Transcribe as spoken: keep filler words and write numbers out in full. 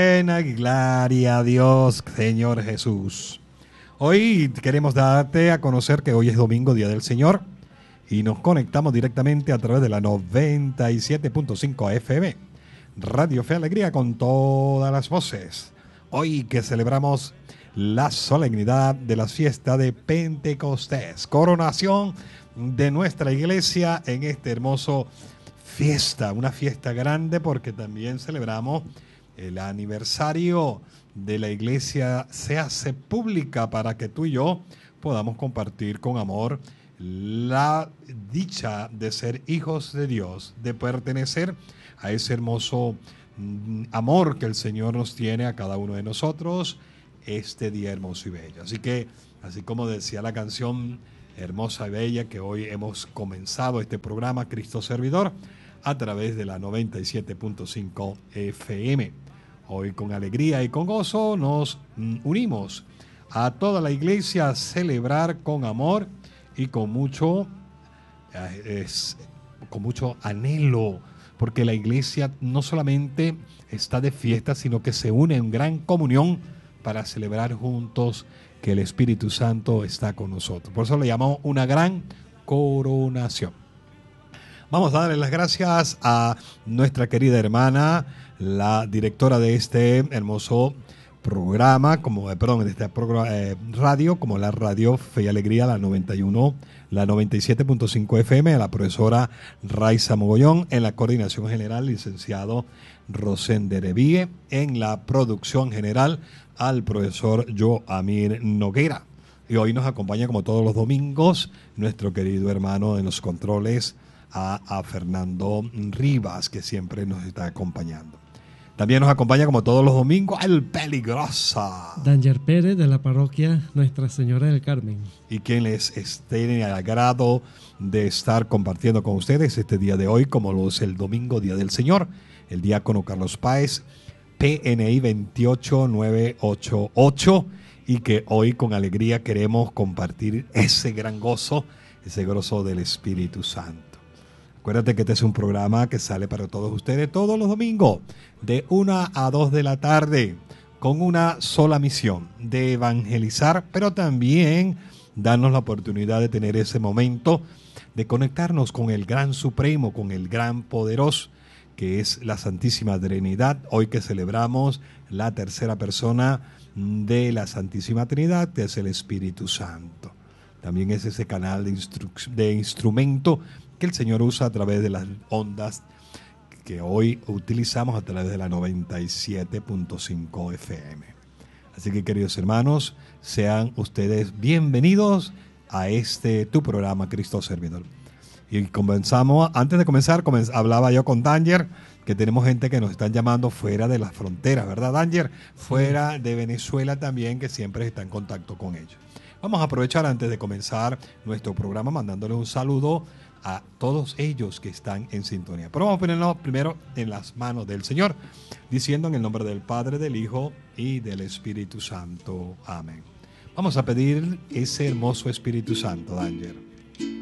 Gloria a Dios, Señor Jesús. Hoy queremos darte a conocer que hoy es domingo, Día del Señor, y nos conectamos directamente a través de la noventa y siete punto cinco F M, Radio Fe y Alegría con todas las voces. Hoy que celebramos la solemnidad de la fiesta de Pentecostés, coronación de nuestra iglesia en este hermoso fiesta, una fiesta grande porque también celebramos el aniversario de la iglesia se hace pública para que tú y yo podamos compartir con amor la dicha de ser hijos de Dios, de pertenecer a ese hermoso amor que el Señor nos tiene a cada uno de nosotros este día hermoso y bello. Así que, así como decía la canción hermosa y bella que hoy hemos comenzado este programa Cristo Servidor a través de la noventa y siete punto cinco F M. Hoy con alegría y con gozo nos unimos a toda la iglesia a celebrar con amor y con mucho, es, con mucho anhelo, porque la iglesia no solamente está de fiesta, sino que se une en gran comunión para celebrar juntos que el Espíritu Santo está con nosotros. Por eso le llamamos una gran coronación. Vamos a darle las gracias a nuestra querida hermana, la directora de este hermoso programa, como, eh, perdón, de este programa, eh, radio, como la Radio Fe y Alegría, la noventa y uno, la noventa y siete punto cinco F M, a la profesora Raiza Mogollón, en la coordinación general, licenciado Rosender Evie, en la producción general, al profesor Joamir Noguera. Y hoy nos acompaña, como todos los domingos, nuestro querido hermano en los controles, a, a Fernando Rivas, que siempre nos está acompañando. También nos acompaña, como todos los domingos, el Peligrosa Danger Pérez, de la parroquia Nuestra Señora del Carmen. Y quien les esté en el agrado de estar compartiendo con ustedes este día de hoy, como lo es el domingo, Día del Señor, el diácono Carlos Páez, P N I veintiocho nueve ochenta y ocho, y que hoy con alegría queremos compartir ese gran gozo, ese gozo del Espíritu Santo. Acuérdate que este es un programa que sale para todos ustedes todos los domingos, de una a dos de la tarde, con una sola misión, de evangelizar, pero también darnos la oportunidad de tener ese momento de conectarnos con el Gran Supremo, con el Gran Poderoso, que es la Santísima Trinidad. Hoy que celebramos la tercera persona de la Santísima Trinidad, que es el Espíritu Santo. También es ese canal de, instru- de instrumento que el Señor usa a través de las ondas que hoy utilizamos a través de la noventa y siete punto cinco F M. Así que, queridos hermanos, sean ustedes bienvenidos a este tu programa Cristo Servidor. Y comenzamos, antes de comenzar, comenz, hablaba yo con Danger, que tenemos gente que nos están llamando fuera de las fronteras, ¿verdad, Danger? Fuera de Venezuela también, que siempre está en contacto con ellos. Vamos a aprovechar antes de comenzar nuestro programa mandándoles un saludo a todos ellos que están en sintonía. Pero vamos a ponernos primero en las manos del Señor, diciendo en el nombre del Padre, del Hijo y del Espíritu Santo. Amén. Vamos a pedir ese hermoso Espíritu Santo, Danger.